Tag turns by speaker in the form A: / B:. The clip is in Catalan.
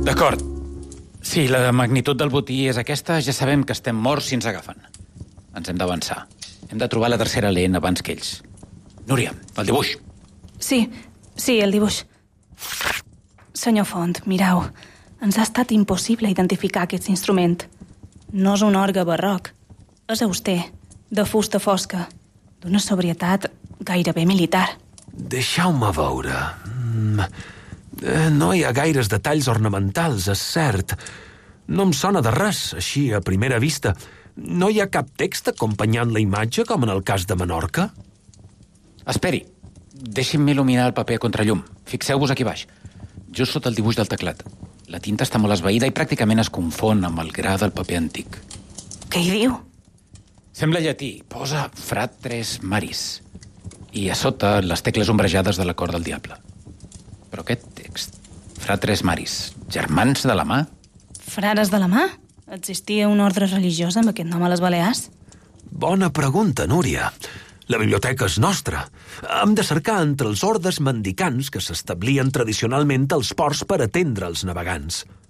A: D'acord. Si la magnitud del botí és aquesta, ja sabem que estem morts si ens agafen. Ens hem d'avançar. Hem de trobar la tercera lent abans que ells. Núria, el dibuix.
B: Sí, el dibuix. Senyor Font, mireu, ens ha estat impossible identificar aquest instrument. No és un orgue barroc. És auster, de fusta fosca, d'una sobrietat gairebé militar.
C: Deixeu-me veure. No hi ha gaires detalls ornamentals, és cert. No em sona de res, així a primera vista. No hi ha cap text acompanyant la imatge, com en el cas de Menorca?
A: Esperi. Deixi'm il·luminar el paper a contrallum. Fixeu-vos aquí baix. Just sota el dibuix del teclat. La tinta està molt esvaïda i pràcticament es confon amb el gra del paper antic.
B: Què hi diu?
A: Sembla llatí. Posa fratres maris. I a sota les tecles ombrejades de l'acord del diable. Però aquest text, fratres maris, germans de la mà?
B: Frares de la mà? Existia una ordre religiosa amb aquest nom a les Balears?
C: Bona pregunta, Núria. La biblioteca és nostra. Hem de cercar entre els ordes mendicants que s'establien tradicionalment als ports per atendre els navegants.